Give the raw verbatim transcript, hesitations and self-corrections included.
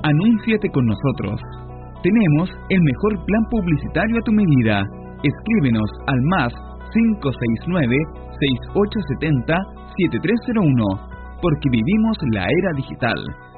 Anúnciate con nosotros. Tenemos el mejor plan publicitario a tu medida. Escríbenos al más cinco seis nueve, seis ocho siete cero, siete tres cero uno, porque vivimos la era digital.